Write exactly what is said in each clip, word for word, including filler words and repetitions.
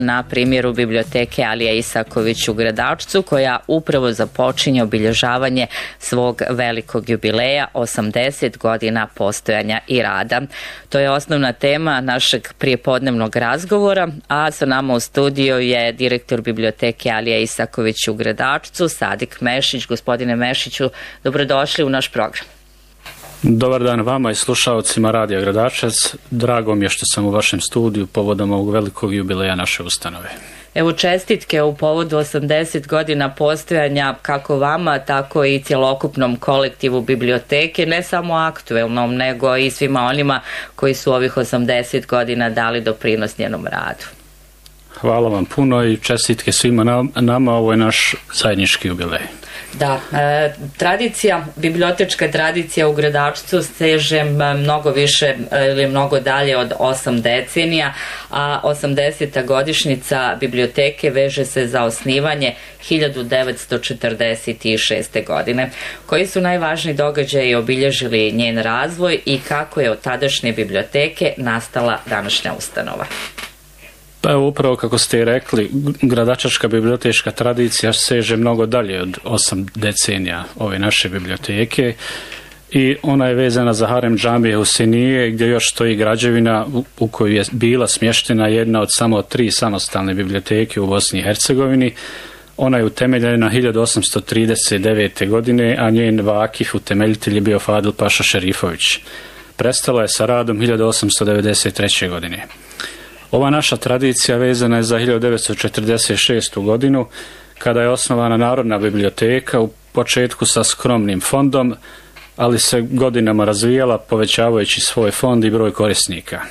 na primjeru biblioteke Alija Isaković u Gradačcu, koja upravo započinje obilježavanje svog velikog jubileja, osamdeset godina postojanja i rada. To je osnovna tema našeg prijepodnevnog razgovora, a sa nama u studiju je direktor biblioteke Alija Isaković u Gradačcu, Sadik Mešić. Gospodine Mešiću, dobrodošli u naš program. Dobar dan vama i slušalcima Radija Gradačac. Drago mi je što sam u vašem studiju povodom ovog velikog jubileja naše ustanove. Evo, čestitke u povodu osamdeset godina postojanja kako vama, tako i cjelokupnom kolektivu biblioteke, ne samo aktuelnom, nego i svima onima koji su ovih osamdeset godina dali doprinos njenom radu. Hvala vam puno i čestitke svima nama, ovo je naš zajednički jubilej. Da, e, tradicija, bibliotečka tradicija u Gradačcu seže mnogo više ili mnogo dalje od osam decenija, a osamdeseta godišnjica biblioteke veže se za osnivanje hiljadu devetsto četrdeset šeste. godine. Koji su najvažniji događaji obilježili njen razvoj i kako je od tadašnje biblioteke nastala današnja ustanova? Pa evo, upravo kako ste i rekli, gradačačka bibliotečka tradicija seže mnogo dalje od osam decenija ove naše biblioteke i ona je vezana za harem džamije Husenije, gdje još stoji građevina u kojoj je bila smještena jedna od samo tri samostalne biblioteke u Bosni i Hercegovini. Ona je utemeljena hiljadu osamsto trideset devete. godine, a njen vakif utemeljitelj je bio Fadil Paša Šerifović. Prestala je sa radom hiljadu osamsto devedeset treće. godine. Ova naša tradicija vezana je za hiljadu devetsto četrdeset šestu. godinu, kada je osnovana Narodna biblioteka, u početku sa skromnim fondom, ali se godinama razvijala, povećavajući svoj fond i broj korisnika.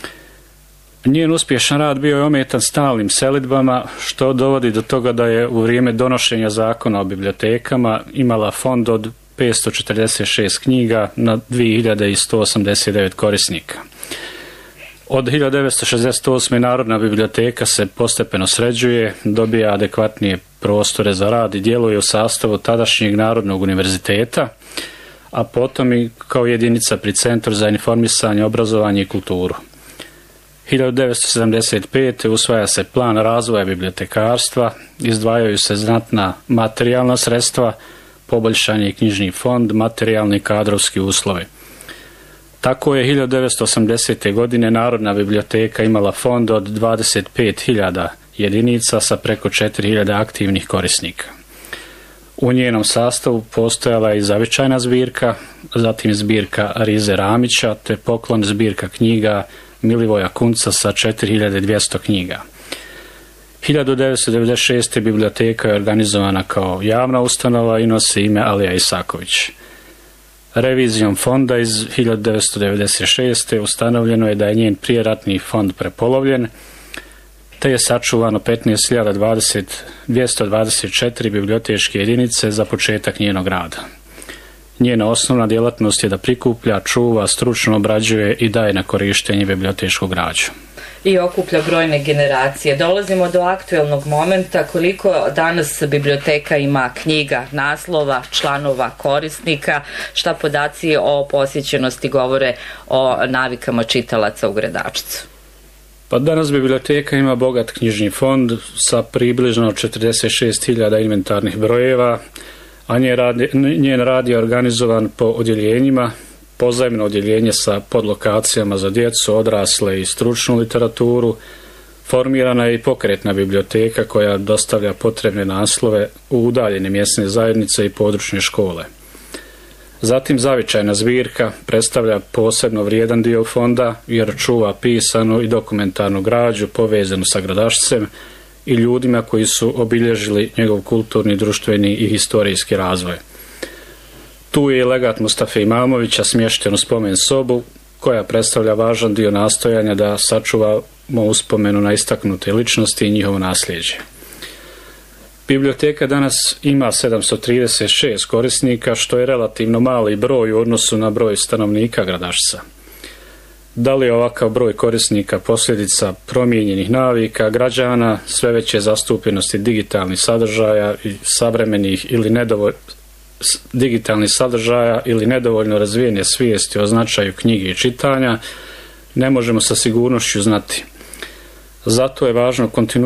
Njen uspješan rad bio je ometan stalnim selidbama, što dovodi do toga da je u vrijeme donošenja zakona o bibliotekama imala fond od petsto četrdeset šest knjiga na dvije hiljade sto osamdeset devet korisnika. Od hiljadu devetsto šezdeset osme. Narodna biblioteka se postepeno sređuje, dobija adekvatnije prostore za rad i djeluje u sastavu tadašnjeg Narodnog univerziteta, a potom i kao jedinica pri Centru za informisanje, obrazovanje i kulturu. hiljadu devetsto sedamdeset pete. usvaja se plan razvoja bibliotekarstva, izdvajaju se znatna materijalna sredstva, poboljšan je knjižni fond, materijalni i kadrovski uslovi. Tako je hiljadu devetsto osamdesete. godine Narodna biblioteka imala fond od dvadeset pet hiljada jedinica sa preko četiri hiljade aktivnih korisnika. U njenom sastavu postojala je i zavičajna zbirka, zatim zbirka Rize Ramića, te poklon zbirka knjiga Milivoja Kunca sa četiri hiljade dvjesto knjiga. hiljadu devetsto devedeset šeste. biblioteka je organizovana kao javna ustanova i nosi ime Alija Isaković. Revizijom fonda iz hiljadu devetsto devedeset šeste. ustanovljeno je da je njen prijeratni fond prepolovljen, te je sačuvano petnaest hiljada dvjesto dvadeset četiri bibliotečke jedinice za početak njenog rada. Njena osnovna djelatnost je da prikuplja, čuva, stručno obrađuje i daje na korištenje bibliotečku građu. I okuplja brojne generacije. Dolazimo do aktuelnog momenta. Koliko danas biblioteka ima knjiga, naslova, članova, korisnika? Šta podaci o posjećenosti govore o navikama čitalaca u Gradačcu? Pa danas biblioteka ima bogat knjižni fond sa približno četrdeset šest hiljada inventarnih brojeva, a njen rad, njen rad je organizovan po odjeljenjima. Pozajemno odjeljenje sa podlokacijama za djecu, odrasle i stručnu literaturu. Formirana je i pokretna biblioteka koja dostavlja potrebne naslove u udaljene mjesne zajednice i područne škole. Zatim zavičajna zbirka predstavlja posebno vrijedan dio fonda jer čuva pisanu i dokumentarnu građu povezanu sa Gradašcem i ljudima koji su obilježili njegov kulturni, društveni i historijski razvoj. Tu je i legat Mustafe Imamovića smješten u spomen sobu koja predstavlja važan dio nastojanja da sačuvamo uspomenu na istaknute ličnosti i njihovo nasljeđe. Biblioteka danas ima sedamsto trideset šest korisnika, što je relativno mali broj u odnosu na broj stanovnika Gradašca. Da li je ovakav broj korisnika posljedica promijenjenih navika građana, sve veće zastupljenosti digitalnih sadržaja i savremenih ili nedovoljno digitalnih sadržaja ili nedovoljno razvijene svijesti o značaju knjige i čitanja, ne možemo sa sigurnošću znati. Zato je važno kontinuirano